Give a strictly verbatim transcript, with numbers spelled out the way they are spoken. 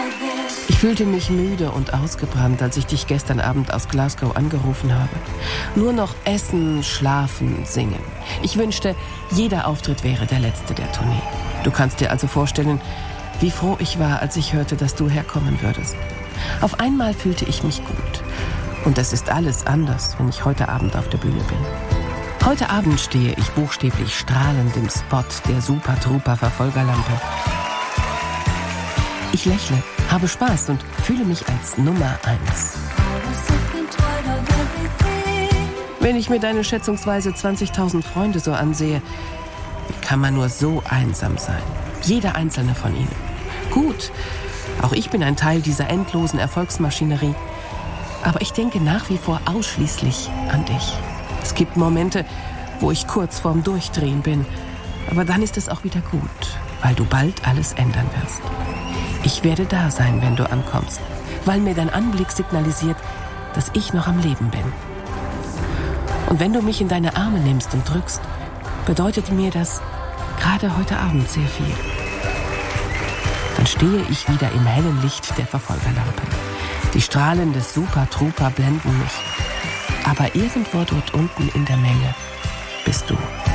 Ich fühlte mich müde und ausgebrannt, als ich dich gestern Abend aus Glasgow angerufen habe. Nur noch essen, schlafen, singen. Ich wünschte, jeder Auftritt wäre der letzte der Tournee. Du kannst dir also vorstellen, wie froh ich war, als ich hörte, dass du herkommen würdest. Auf einmal fühlte ich mich gut. Und es ist alles anders, wenn ich heute Abend auf der Bühne bin. Heute Abend stehe ich buchstäblich strahlend im Spot der Super-Trooper-Verfolgerlampe. Ich lächle, habe Spaß und fühle mich als Nummer eins. Wenn ich mir deine schätzungsweise zwanzigtausend Freunde so ansehe, wie kann man nur so einsam sein? Jeder einzelne von ihnen. Gut, auch ich bin ein Teil dieser endlosen Erfolgsmaschinerie. Aber ich denke nach wie vor ausschließlich an dich. Es gibt Momente, wo ich kurz vorm Durchdrehen bin. Aber dann ist es auch wieder gut, weil du bald alles ändern wirst. Ich werde da sein, wenn du ankommst, weil mir dein Anblick signalisiert, dass ich noch am Leben bin. Und wenn du mich in deine Arme nimmst und drückst, bedeutet mir das gerade heute Abend sehr viel. Dann stehe ich wieder im hellen Licht der Verfolgerlampe. Die Strahlen des Super-Trooper blenden mich. Aber irgendwo dort unten in der Menge bist du.